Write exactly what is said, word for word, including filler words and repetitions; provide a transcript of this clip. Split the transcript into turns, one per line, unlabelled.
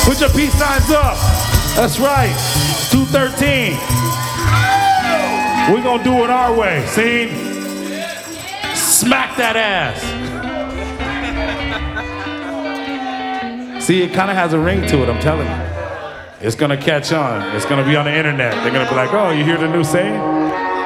Put your peace signs up. That's right. two thirteen. We're gonna do it our way. See? Smack that ass. See, it kind of has a ring to it, I'm telling you. It's gonna catch on. It's gonna be on the internet. They're gonna be like, oh, you hear the new saying?